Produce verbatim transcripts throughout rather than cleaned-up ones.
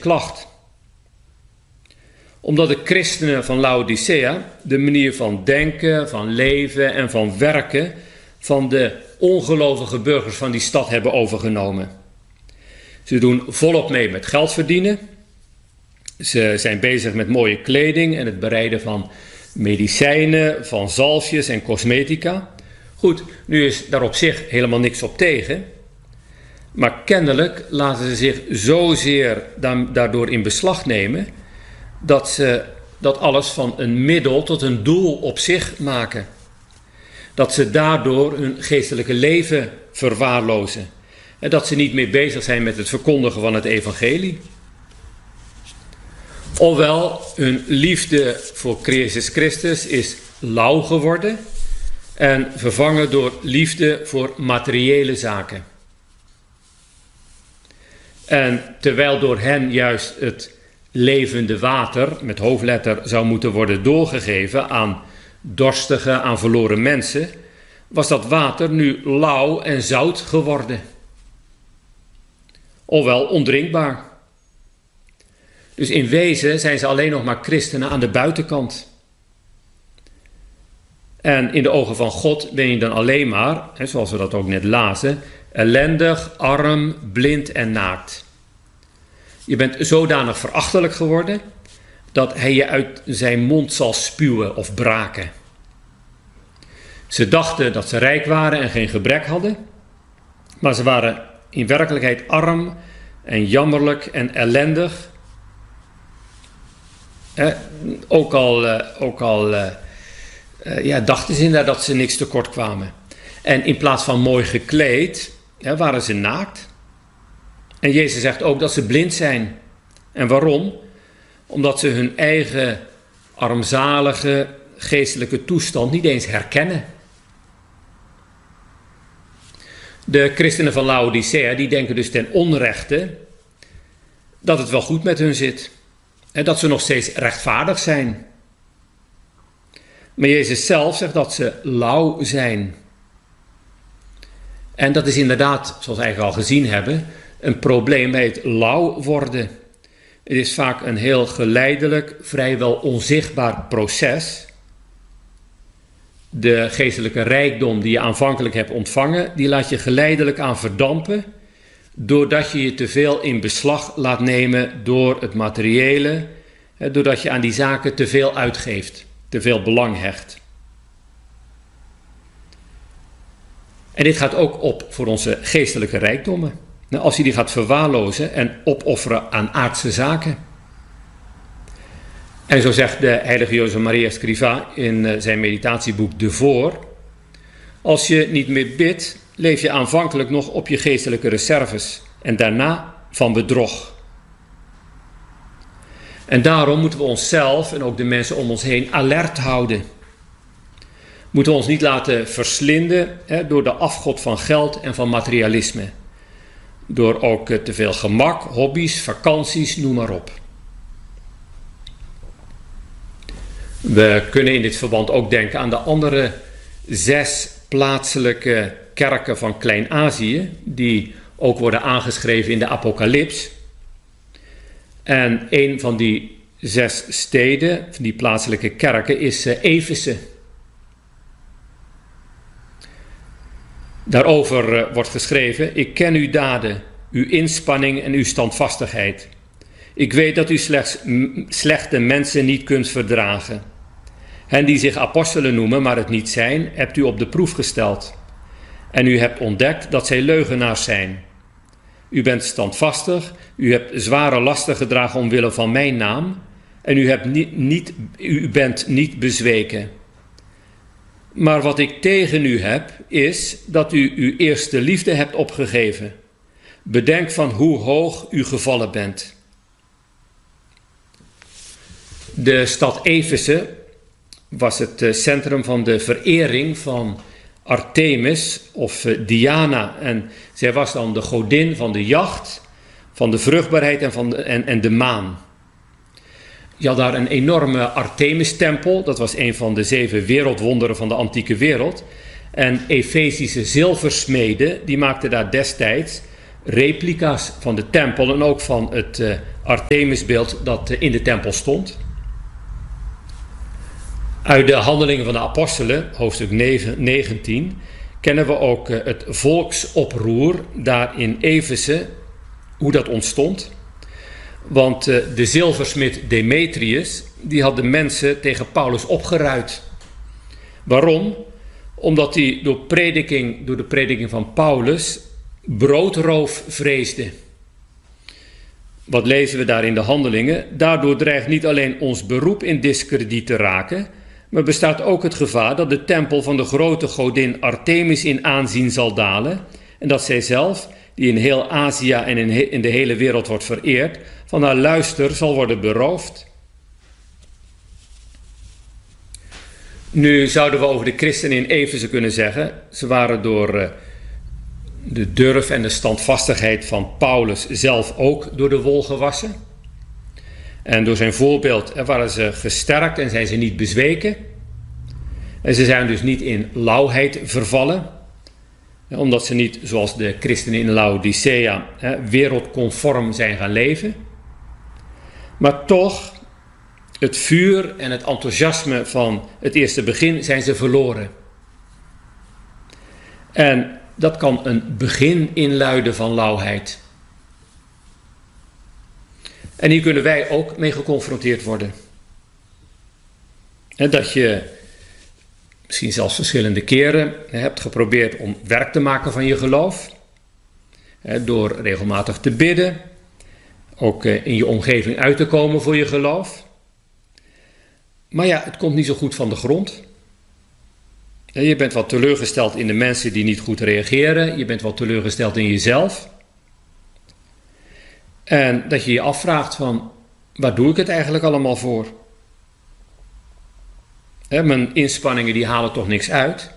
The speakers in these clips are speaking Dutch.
klacht. Omdat de christenen van Laodicea de manier van denken, van leven en van werken van de ongelovige burgers van die stad hebben overgenomen. Ze doen volop mee met geld verdienen. Ze zijn bezig met mooie kleding en het bereiden van medicijnen, van zalfjes en cosmetica. Goed, nu is daar op zich helemaal niks op tegen. Maar kennelijk laten ze zich zozeer daardoor in beslag nemen dat ze dat alles van een middel tot een doel op zich maken. Dat ze daardoor hun geestelijke leven verwaarlozen. En dat ze niet meer bezig zijn met het verkondigen van het evangelie. Ofwel, hun liefde voor Jezus Christus is lauw geworden en vervangen door liefde voor materiële zaken. En terwijl door hen juist het levende water, met hoofdletter, zou moeten worden doorgegeven aan dorstige, aan verloren mensen, was dat water nu lauw en zout geworden. Ofwel ondrinkbaar. Dus in wezen zijn ze alleen nog maar christenen aan de buitenkant. En in de ogen van God ben je dan alleen maar, hè, zoals we dat ook net lazen, ellendig, arm, blind en naakt. Je bent zodanig verachtelijk geworden dat hij je uit zijn mond zal spuwen of braken. Ze dachten dat ze rijk waren en geen gebrek hadden, maar ze waren in werkelijkheid arm en jammerlijk en ellendig. Eh, ook al, eh, ook al eh, eh, ja, dachten ze inderdaad dat ze niks tekort kwamen. En in plaats van mooi gekleed, ja, waren ze naakt. En Jezus zegt ook dat ze blind zijn. En waarom? Omdat ze hun eigen armzalige geestelijke toestand niet eens herkennen. De christenen van Laodicea die denken dus ten onrechte dat het wel goed met hun zit. En dat ze nog steeds rechtvaardig zijn. Maar Jezus zelf zegt dat ze lauw zijn. En dat is inderdaad, zoals we eigenlijk al gezien hebben, een probleem bij het lauw worden. Het is vaak een heel geleidelijk, vrijwel onzichtbaar proces. De geestelijke rijkdom die je aanvankelijk hebt ontvangen, die laat je geleidelijk aan verdampen, doordat je je te veel in beslag laat nemen door het materiële, doordat je aan die zaken te veel uitgeeft, te veel belang hecht. En dit gaat ook op voor onze geestelijke rijkdommen. Nou, als je die gaat verwaarlozen en opofferen aan aardse zaken. En zo zegt de heilige Jozef Maria Scriva in zijn meditatieboek De Voor: als je niet meer bidt, leef je aanvankelijk nog op je geestelijke reserves en daarna van bedrog. En daarom moeten we onszelf en ook de mensen om ons heen alert houden. Moeten we ons niet laten verslinden hè, door de afgod van geld en van materialisme. Door ook uh, te veel gemak, hobby's, vakanties, noem maar op. We kunnen in dit verband ook denken aan de andere zes plaatselijke kerken van Klein-Azië, die ook worden aangeschreven in de Apocalyps. En een van die zes steden, van die plaatselijke kerken, is uh, Efeze. Daarover uh, wordt geschreven: ik ken uw daden, uw inspanning en uw standvastigheid. Ik weet dat u slechts m- slechte mensen niet kunt verdragen. Hen die zich apostelen noemen, maar het niet zijn, hebt u op de proef gesteld. En u hebt ontdekt dat zij leugenaars zijn. U bent standvastig, u hebt zware lasten gedragen omwille van mijn naam, en u, hebt niet, niet, u bent niet bezweken. Maar wat ik tegen u heb, is dat u uw eerste liefde hebt opgegeven. Bedenk van hoe hoog u gevallen bent. De stad Efeze was het centrum van de verering van Artemis of Diana. En zij was dan de godin van de jacht, van de vruchtbaarheid en, van de, en, en de maan. Je had daar een enorme Artemis-tempel. Dat was een van de zeven wereldwonderen van de antieke wereld. En Efezische zilversmeden, die maakten daar destijds replica's van de tempel en ook van het uh, Artemisbeeld dat in de tempel stond. Uit de Handelingen van de Apostelen, hoofdstuk negentien, kennen we ook het volksoproer daar in Efeze, hoe dat ontstond. Want de zilversmid Demetrius, die had de mensen tegen Paulus opgeruid. Waarom? Omdat hij door, prediking, door de prediking van Paulus broodroof vreesde. Wat lezen we daar in de Handelingen? Daardoor dreigt niet alleen ons beroep in diskrediet te raken, maar bestaat ook het gevaar dat de tempel van de grote godin Artemis in aanzien zal dalen en dat zij zelf, die in heel Azië en in, in de hele wereld wordt vereerd, van haar luister zal worden beroofd. Nu zouden we over de christenen in Efeze kunnen zeggen, ze waren door de durf en de standvastigheid van Paulus zelf ook door de wol gewassen. En door zijn voorbeeld waren ze gesterkt en zijn ze niet bezweken. En ze zijn dus niet in lauwheid vervallen, omdat ze niet, zoals de christenen in Laodicea, wereldconform zijn gaan leven. Maar toch, het vuur en het enthousiasme van het eerste begin zijn ze verloren. En dat kan een begin inluiden van lauwheid. En hier kunnen wij ook mee geconfronteerd worden. En dat je misschien zelfs verschillende keren hebt geprobeerd om werk te maken van je geloof. Door regelmatig te bidden. Ook in je omgeving uit te komen voor je geloof. Maar ja, het komt niet zo goed van de grond. Je bent wat teleurgesteld in de mensen die niet goed reageren. Je bent wat teleurgesteld in jezelf. En dat je je afvraagt van, waar doe ik het eigenlijk allemaal voor? He, mijn inspanningen die halen toch niks uit.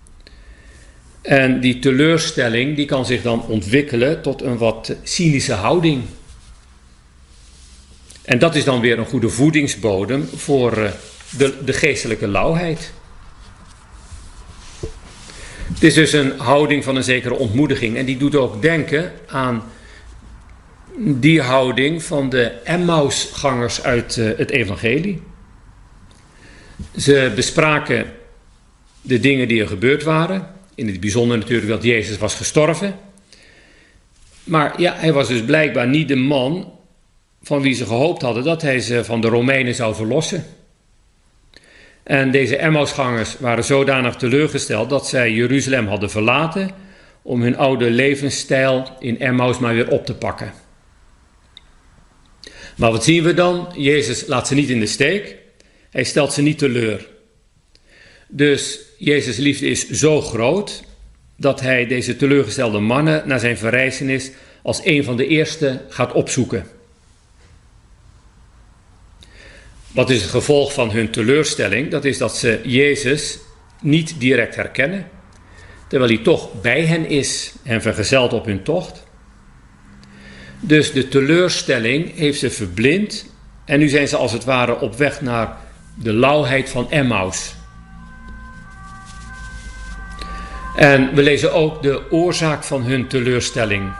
En die teleurstelling die kan zich dan ontwikkelen tot een wat cynische houding. En dat is dan weer een goede voedingsbodem voor de, de geestelijke lauwheid. Het is dus een houding van een zekere ontmoediging. En die doet ook denken aan die houding van de Emmausgangers uit uh, het evangelie. Ze bespraken de dingen die er gebeurd waren. In het bijzonder natuurlijk dat Jezus was gestorven. Maar ja, hij was dus blijkbaar niet de man van wie ze gehoopt hadden dat hij ze van de Romeinen zou verlossen. En deze Emmausgangers waren zodanig teleurgesteld dat zij Jeruzalem hadden verlaten om hun oude levensstijl in Emmaus maar weer op te pakken. Maar wat zien we dan? Jezus laat ze niet in de steek. Hij stelt ze niet teleur. Dus Jezus' liefde is zo groot dat hij deze teleurgestelde mannen na zijn verrijzenis als een van de eerste gaat opzoeken. Wat is het gevolg van hun teleurstelling? Dat is dat ze Jezus niet direct herkennen, terwijl hij toch bij hen is en vergezeld op hun tocht. Dus de teleurstelling heeft ze verblind en nu zijn ze als het ware op weg naar de lauwheid van Emmaus. En we lezen ook de oorzaak van hun teleurstelling.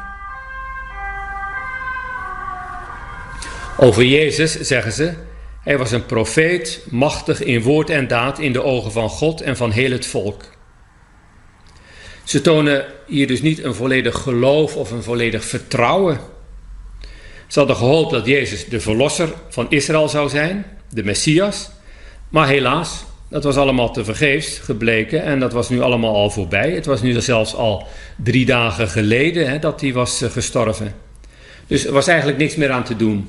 Over Jezus zeggen ze, hij was een profeet, machtig in woord en daad in de ogen van God en van heel het volk. Ze tonen hier dus niet een volledig geloof of een volledig vertrouwen. Ze hadden gehoopt dat Jezus de verlosser van Israël zou zijn, de Messias. Maar helaas, dat was allemaal tevergeefs gebleken en dat was nu allemaal al voorbij. Het was nu zelfs al drie dagen geleden hè, dat hij was uh, gestorven. Dus er was eigenlijk niks meer aan te doen.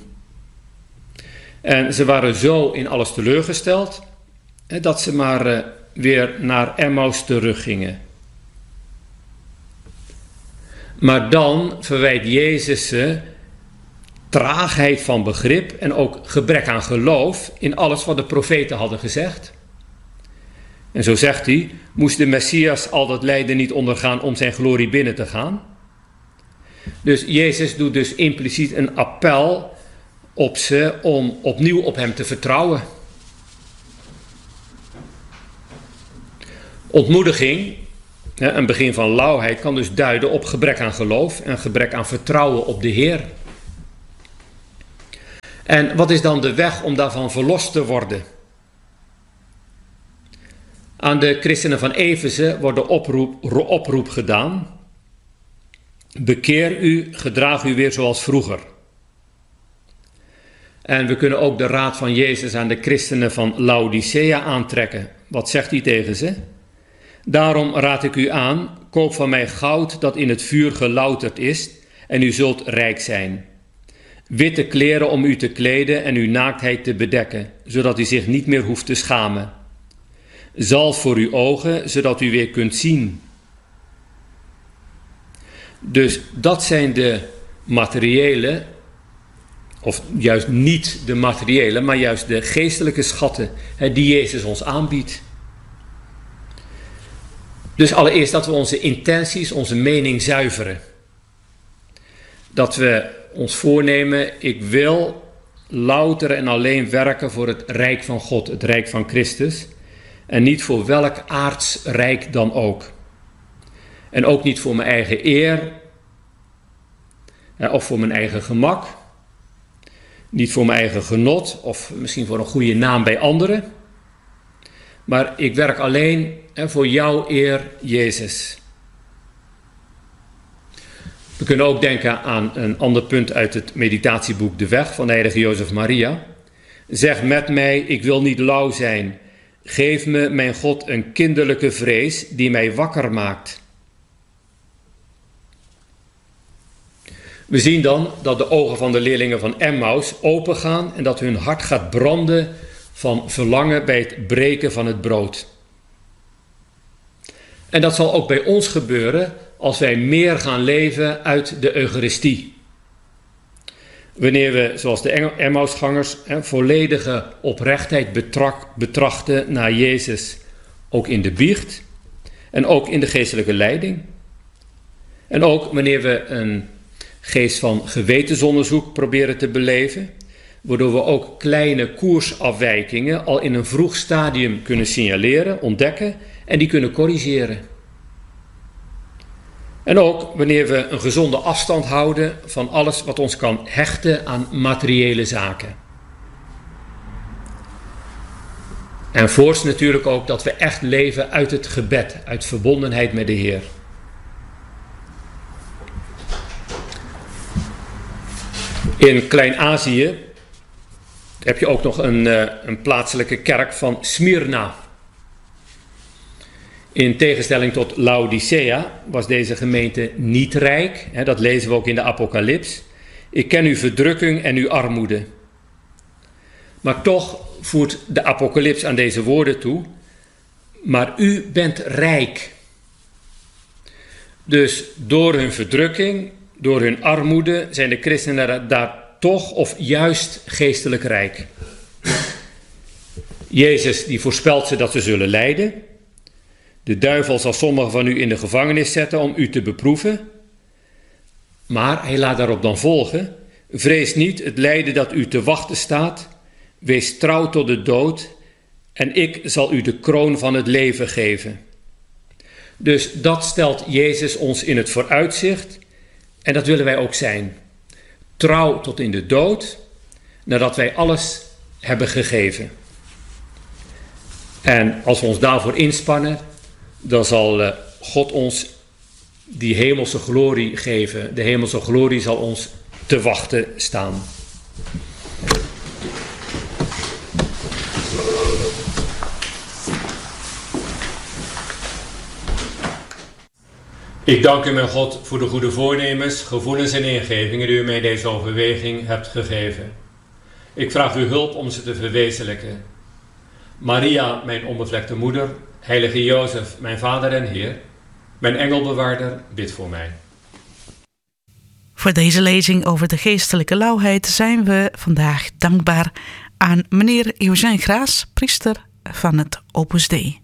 En ze waren zo in alles teleurgesteld hè, dat ze maar uh, weer naar Emmaus teruggingen. Maar dan verwijt Jezus ze traagheid van begrip en ook gebrek aan geloof in alles wat de profeten hadden gezegd. En zo zegt hij, moest de Messias al dat lijden niet ondergaan om zijn glorie binnen te gaan? Dus Jezus doet dus impliciet een appel op ze om opnieuw op hem te vertrouwen. Ontmoediging, een begin van lauwheid, kan dus duiden op gebrek aan geloof en gebrek aan vertrouwen op de Heer. En wat is dan de weg om daarvan verlost te worden? Aan de christenen van Efeze wordt de oproep, oproep gedaan. Bekeer u, gedraag u weer zoals vroeger. En we kunnen ook de raad van Jezus aan de christenen van Laodicea aantrekken. Wat zegt hij tegen ze? Daarom raad ik u aan, koop van mij goud dat in het vuur gelouterd is en u zult rijk zijn. Witte kleren om u te kleden en uw naaktheid te bedekken, zodat u zich niet meer hoeft te schamen. Zalf voor uw ogen, zodat u weer kunt zien. Dus dat zijn de materiële, of juist niet de materiële, maar juist de geestelijke schatten die Jezus ons aanbiedt. Dus allereerst dat we onze intenties, onze mening zuiveren. Dat we ons voornemen, ik wil louter en alleen werken voor het rijk van God, het rijk van Christus. En niet voor welk aards rijk dan ook. En ook niet voor mijn eigen eer, of voor mijn eigen gemak. Niet voor mijn eigen genot, of misschien voor een goede naam bij anderen. Maar ik werk alleen voor jouw eer, Jezus. We kunnen ook denken aan een ander punt uit het meditatieboek De Weg van de heilige Jozef Maria. Zeg met mij, ik wil niet lauw zijn. Geef me, mijn God, een kinderlijke vrees die mij wakker maakt. We zien dan dat de ogen van de leerlingen van Emmaus opengaan en dat hun hart gaat branden van verlangen bij het breken van het brood. En dat zal ook bij ons gebeuren als wij meer gaan leven uit de Eucharistie. Wanneer we, zoals de Emmausgangers, volledige oprechtheid betrak, betrachten naar Jezus, ook in de biecht en ook in de geestelijke leiding. En ook wanneer we een geest van gewetensonderzoek proberen te beleven, waardoor we ook kleine koersafwijkingen al in een vroeg stadium kunnen signaleren, ontdekken en die kunnen corrigeren. En ook wanneer we een gezonde afstand houden van alles wat ons kan hechten aan materiële zaken. En voorts natuurlijk ook dat we echt leven uit het gebed, uit verbondenheid met de Heer. In Klein-Azië heb je ook nog een, een plaatselijke kerk van Smyrna. In tegenstelling tot Laodicea was deze gemeente niet rijk. Hè, dat lezen we ook in de Apocalyps. Ik ken uw verdrukking en uw armoede. Maar toch voert de Apocalyps aan deze woorden toe. Maar u bent rijk. Dus door hun verdrukking, door hun armoede zijn de christenen daar toch of juist geestelijk rijk. Jezus die voorspelt ze dat ze zullen lijden. De duivel zal sommigen van u in de gevangenis zetten om u te beproeven. Maar hij laat daarop dan volgen. Vrees niet het lijden dat u te wachten staat. Wees trouw tot de dood. En ik zal u de kroon van het leven geven. Dus dat stelt Jezus ons in het vooruitzicht. En dat willen wij ook zijn. Trouw tot in de dood. Nadat wij alles hebben gegeven. En als we ons daarvoor inspannen, dan zal God ons die hemelse glorie geven. De hemelse glorie zal ons te wachten staan. Ik dank u, mijn God, voor de goede voornemens, gevoelens en ingevingen die u mij in deze overweging hebt gegeven. Ik vraag uw hulp om ze te verwezenlijken. Maria, mijn onbevlekte moeder, heilige Jozef, mijn vader en Heer, mijn engelbewaarder, bid voor mij. Voor deze lezing over de geestelijke lauwheid zijn we vandaag dankbaar aan meneer Eugène Graas, priester van het Opus Dei.